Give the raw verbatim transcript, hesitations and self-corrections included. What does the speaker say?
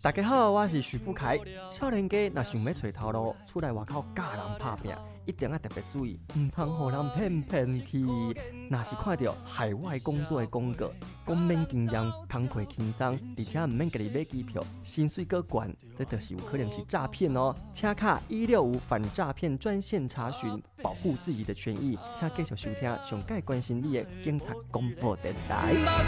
大家好，我是徐富凯。少年家若想要找头路，出来外口教人拍拼，一定要特别注意，唔通互人骗骗去。若是看到海外工作的广告，讲免经验、工课轻松，而且唔免家己买机票，薪水阁悬，这就是有可能是诈骗哦。请卡一六五反诈骗专线查询，保护自己的权益。请继续收听上届关心你的警察广播电台。